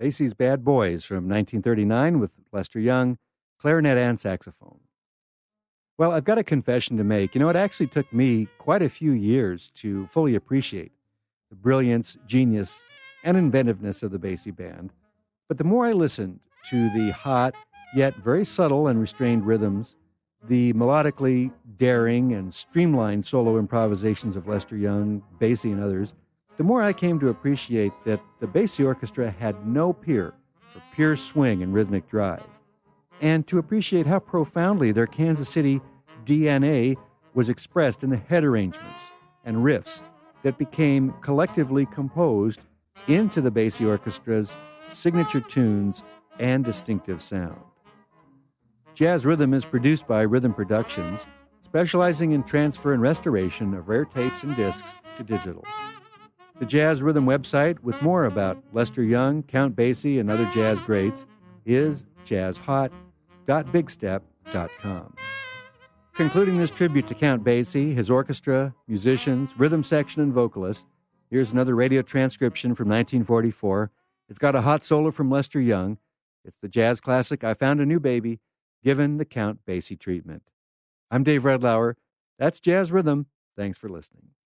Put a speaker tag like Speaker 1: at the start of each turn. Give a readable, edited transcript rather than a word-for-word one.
Speaker 1: Basie's Bad Boys from 1939 with Lester Young, clarinet and saxophone. Well, I've got a confession to make. It actually took me quite a few years to fully appreciate the brilliance, genius, and inventiveness of the Basie Band. But the more I listened to the hot, yet very subtle and restrained rhythms, the melodically daring and streamlined solo improvisations of Lester Young, Basie, and others, the more I came to appreciate that the Basie Orchestra had no peer for pure swing and rhythmic drive, and to appreciate how profoundly their Kansas City DNA was expressed in the head arrangements and riffs that became collectively composed into the Basie Orchestra's signature tunes and distinctive sound. Jazz Rhythm is produced by Rhythm Productions, specializing in transfer and restoration of rare tapes and discs to digital. The Jazz Rhythm website, with more about Lester Young, Count Basie, and other jazz greats, is jazzhot.bigstep.com. Concluding this tribute to Count Basie, his orchestra, musicians, rhythm section, and vocalists, here's another radio transcription from 1944. It's got a hot solo from Lester Young. It's the jazz classic, I Found a New Baby, given the Count Basie treatment. I'm Dave Redlauer. That's Jazz Rhythm. Thanks for listening.